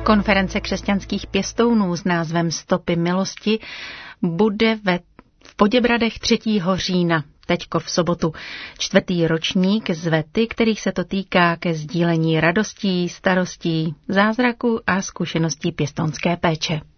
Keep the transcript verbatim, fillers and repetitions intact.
Konference křesťanských pěstounů s názvem Stopy milosti bude ve v Poděbradech třetího října, teďko v sobotu. Čtvrtý ročník zve ty, kterých se to týká, ke sdílení radostí, starostí, zázraku a zkušeností pěstounské péče.